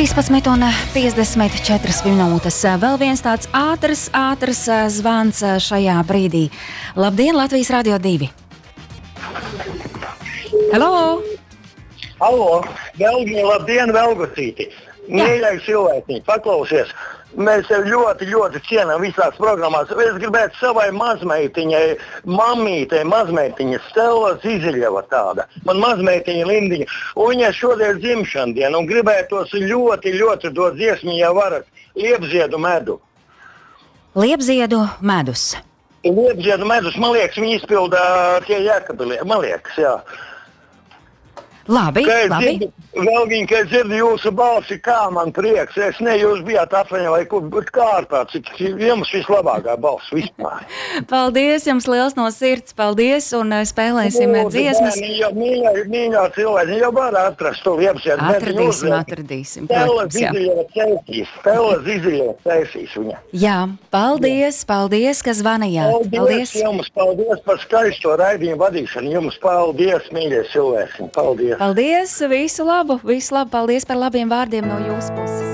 13:54 minūtes. Vēl viens tāds ātrs zvans šajā brīdī. Labdien, Latvijas Radio 2. Halo! Halo, Belgija, labdien, Velgocīti. Mīļais cilvēki, paklausies. Mēs tev ļoti cienām visās programmās. Es gribētu savai mazmeitiņai, mammītei, mazmeitiņa Stella Ziziļeva tāda. Man mazmeitiņa Lindiņa. Un viņai šodien dzimšana diena un gribētos ļoti dot dziesmu, ja varat, Liepziedu medu. Liepziedu medus. Liepziedu medus, man liekas, viņi izpildā tie Jēkabili, man liekas, jā. Labi. Velgiņ, kad dzirdu jūsu balsi, kā man prieks. Es ne, jūs bijāt apviņā vai kur, bet kārtā, cik jums vislabākā balss vispār. Paldies jums liels no sirds, paldies, un spēlēsim dziesmas. Mīļā cilvēki, jau var atrast to Liepziedu. Atradīsim, protams, jā. Stella Ziziļeva taisīs viņa. Jā, paldies, ka zvanījāt. Paldies jums, paldies par skaisto raidījumu vadīšanu. Jums paldies, mīļie cilvēki, paldies. Paldies, visu labu, paldies par labiem vārdiem no jūsu puses.